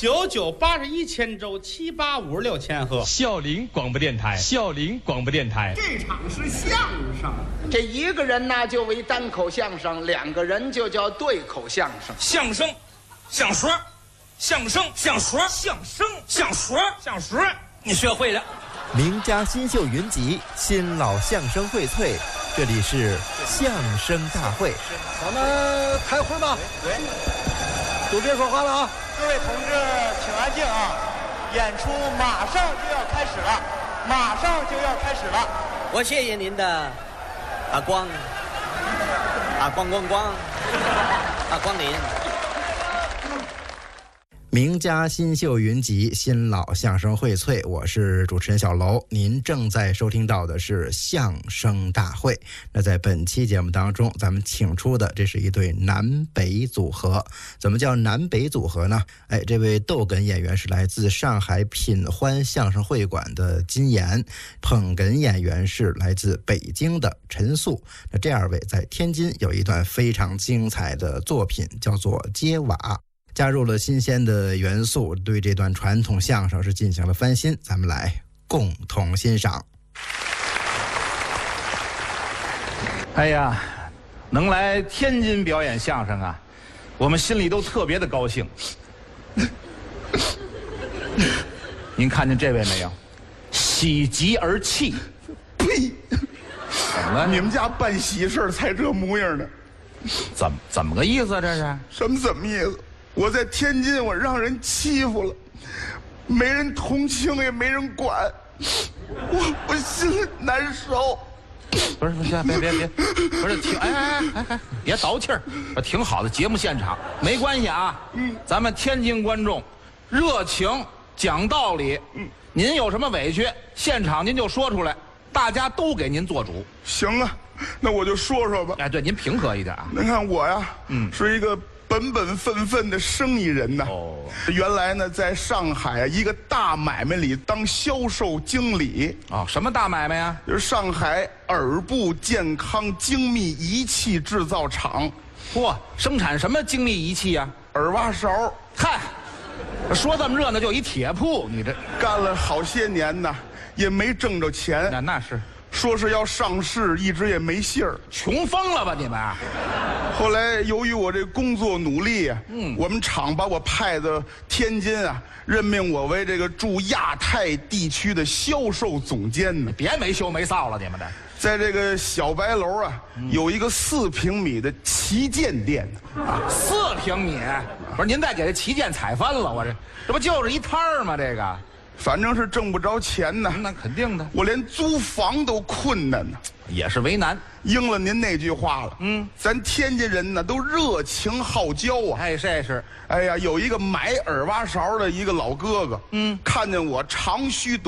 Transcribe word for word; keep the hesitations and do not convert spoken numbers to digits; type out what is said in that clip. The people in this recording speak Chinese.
九九八十一千周，七八五十六千赫。 孝陵广播电台，孝陵广播电台。 这场是相声， 这一个人呢就为单口相声，两个人就叫对口相声。 相声，相说，相声，相说，相声，相说，相说，你学会了。 名家新秀云集，新老相声荟萃，这里是相声大会。 咱们开会吧。 对， 都别说话了啊！ 各位同志，请安静啊！演出马上就要开始了，马上就要开始了。 我谢谢您的啊光啊光光光啊光临。 名家新秀云集，新老相声荟萃，我是主持人小楼。您正在收听到的是相声大会。那在本期节目当中，咱们请出的这是一对南北组合。怎么叫南北组合呢？哎，这位逗哏演员是来自上海品欢相声会馆的金岩，捧哏演员是来自北京的陈素。那这二位在天津有一段非常精彩的作品，叫做《接瓦》。加入了新鲜的元素，对这段传统相声是进行了翻新，咱们来共同欣赏。 哎呀，能来天津表演相声啊，我们心里都特别的高兴。您看见这位没有？喜极而泣。 呸！ 怎么了？ 你们家办喜事才这模样呢？ 怎么怎么个意思啊？这是什么怎么意思？我在天津，我让人欺负了，没人同情，也没人管，我我心里难受。 不是不是，别别别，不是挺哎哎哎哎，别倒气儿，挺好的节目现场，没关系啊。嗯，咱们天津观众热情讲道理。嗯，您有什么委屈，现场您就说出来，大家都给您做主。 行啊，那我就说说吧。 哎，对，您平和一点啊。 您看我呀，嗯，是一个本本分分的生意人呐。哦，原来呢，在上海一个大买卖里当销售经理。 哦，什么大买卖呀？ 就是上海耳部健康精密仪器制造厂。 嚯，生产什么精密仪器呀？ 耳挖勺。 嗨，说这么热闹就一铁铺，你这干了好些年呢，也没挣着钱。 那那是。 说是要上市，一直也没信儿， 穷疯了吧你们？ 后来由于我这工作努力啊，嗯，我们厂把我派到天津啊，任命我为这个驻亚太地区的销售总监呢。 别没羞没臊了，你们这。 在这个小白楼啊，嗯、有一个四平米的旗舰店啊，四平米，不是您再给这旗舰踩翻了，我这这不就是一摊儿吗？这个。 反正是挣不着钱呢， 那肯定的。 我连租房都困难呢， 也是为难。 应了您那句话了，嗯，咱天津人呢都热情好交啊。 哎，这是。 哎呀，有一个买耳挖勺的一个老哥哥，嗯，看见我长须短。